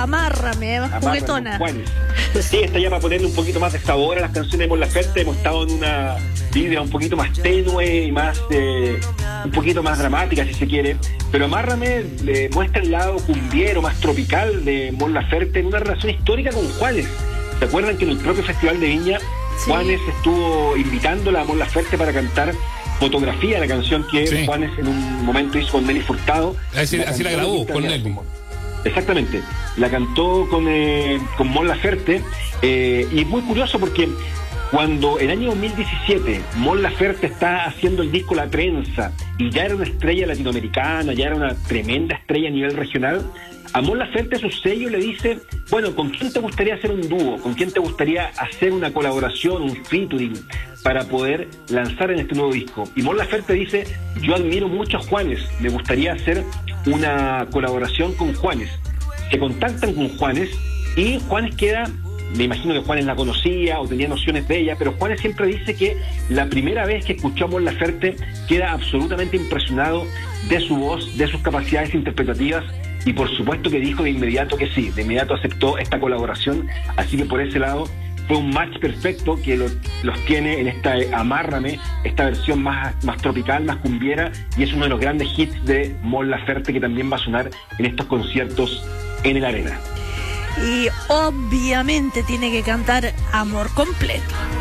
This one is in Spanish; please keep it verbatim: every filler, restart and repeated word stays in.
Amárrame, más juguetona. Sí, está ya para ponerle un poquito más de sabor a las canciones de Mon Laferte. Hemos estado en una línea un poquito más tenue y más eh, un poquito más dramática, si se quiere. Pero Amárrame le muestra el lado cumbiero, más tropical de Mon Laferte en una relación histórica con Juanes. ¿Se acuerdan que en el propio Festival de Viña, sí, Juanes estuvo invitándola a Mon Laferte para cantar Fotografía, la canción que sí. Juanes en un momento hizo con Nelly Furtado? Así la, así la grabó con Nelly. Exactamente, la cantó con, eh, con Mon Laferte, eh, y es muy curioso porque cuando en el año dos mil diecisiete Mon Laferte está haciendo el disco La Trenza y ya era una estrella latinoamericana, ya era una tremenda estrella a nivel regional, a Mon Laferte su sello le dice, bueno, ¿con quién te gustaría hacer un dúo? ¿Con quién te gustaría hacer una colaboración, un featuring para poder lanzar en este nuevo disco? Y Mon Laferte dice, yo admiro mucho a Juanes, me gustaría hacer una colaboración con Juanes. Se contactan con Juanes y Juanes queda, me imagino que Juanes la conocía o tenía nociones de ella, pero Juanes siempre dice que la primera vez que escuchó a Mon Laferte queda absolutamente impresionado de su voz, de sus capacidades interpretativas, y por supuesto que dijo de inmediato que sí, de inmediato aceptó esta colaboración, así que por ese lado fue un match perfecto que lo, los tiene en esta Amárrame, esta versión más, más tropical, más cumbiera, y es uno de los grandes hits de Mon Laferte que también va a sonar en estos conciertos en el Arena. Y obviamente tiene que cantar Amor Completo.